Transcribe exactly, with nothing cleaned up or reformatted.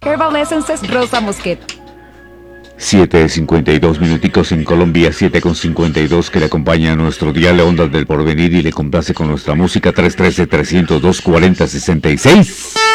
Herbal Essences Rosa Mosquet. siete cincuenta y dos minuticos en Colombia, siete con cincuenta y dos, que le acompaña a nuestro dial Ondas del Porvenir y le complace con nuestra música. Tres uno tres, tres cero dos, cuarenta sesenta y seis.